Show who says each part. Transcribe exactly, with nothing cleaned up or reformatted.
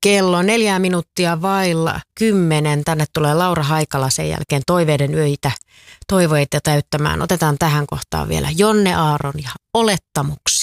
Speaker 1: Kello neljää minuuttia vailla kymmenen. Tänne tulee Laura Haikala sen jälkeen toiveiden yöitä, toiveita täyttämään. Otetaan tähän kohtaan vielä Jonne Aaron ja Olettamukset.